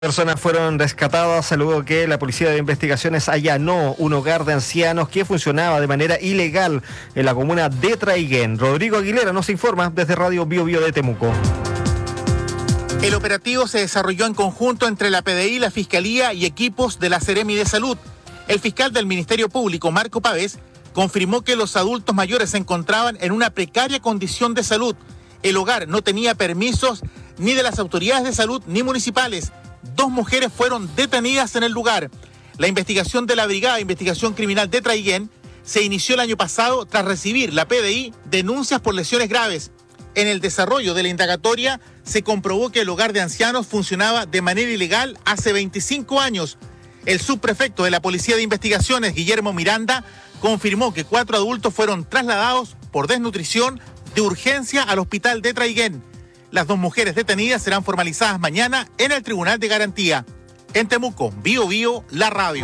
Personas fueron rescatadas luego que la Policía de Investigaciones allanó un hogar de ancianos que funcionaba de manera ilegal en la comuna de Traiguén. Rodrigo Aguilera nos informa desde Radio Bio Bio de Temuco. El operativo se desarrolló en conjunto entre la PDI, la Fiscalía y equipos de la Seremi de Salud. El fiscal del Ministerio Público, Marco Pavés, confirmó que los adultos mayores se encontraban en una precaria condición de salud. El hogar no tenía permisos ni de las autoridades de salud ni municipales. 2 mujeres fueron detenidas en el lugar. La investigación de la Brigada de Investigación Criminal de Traiguén se inició el año pasado tras recibir la PDI denuncias por lesiones graves. En el desarrollo de la indagatoria se comprobó que el hogar de ancianos funcionaba de manera ilegal hace 25 años. El subprefecto de la Policía de Investigaciones, Guillermo Miranda, confirmó que 4 adultos fueron trasladados por desnutrición de urgencia al hospital de Traiguén. Las 2 mujeres detenidas serán formalizadas mañana en el Tribunal de Garantía. En Temuco, Bio Bio, la radio.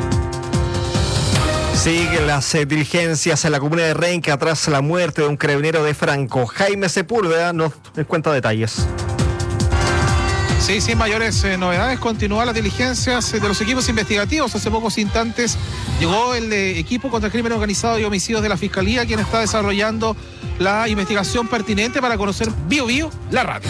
Siguen las diligencias en la comuna de Renca tras la muerte de un carabinero de Franco. Jaime Sepúlveda nos cuenta detalles. Sí, sin mayores novedades, continúan las diligencias de los equipos investigativos. Hace pocos instantes llegó el equipo contra el crimen organizado y homicidios de la Fiscalía, quien está desarrollando la investigación pertinente para conocer Bio Bio, la radio.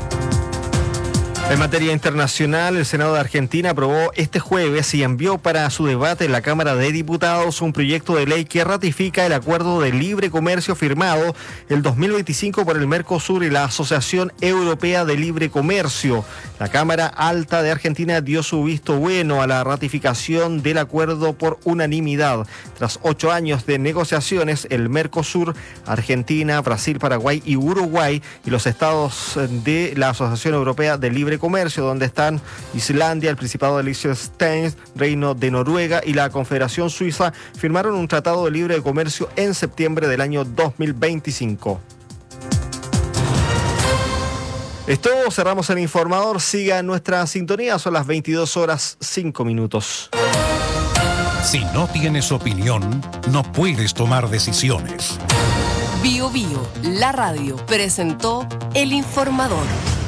En materia internacional, el Senado de Argentina aprobó este jueves y envió para su debate en la Cámara de Diputados un proyecto de ley que ratifica el acuerdo de libre comercio firmado el 2025 por el Mercosur y la Asociación Europea de Libre Comercio. La Cámara Alta de Argentina dio su visto bueno a la ratificación del acuerdo por unanimidad. Tras 8 años de negociaciones, el Mercosur, Argentina, Brasil, Paraguay y Uruguay y los estados de la Asociación Europea de Libre Comercio, donde están Islandia, el Principado de Liechtenstein, Reino de Noruega y la Confederación Suiza, firmaron un tratado de libre comercio en septiembre del año 2025. Esto, cerramos el informador. Siga nuestra sintonía, son las 22:05. Si no tienes opinión, no puedes tomar decisiones. Bio Bio, la radio, presentó el informador.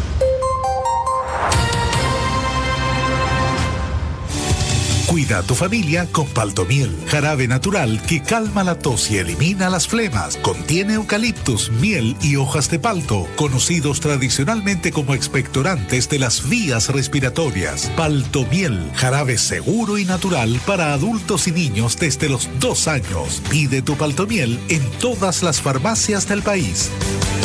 Cuida a tu familia con Paltomiel, jarabe natural que calma la tos y elimina las flemas. Contiene eucaliptus, miel y hojas de palto, conocidos tradicionalmente como expectorantes de las vías respiratorias. Paltomiel, jarabe seguro y natural para adultos y niños desde los 2 años. Pide tu Paltomiel en todas las farmacias del país.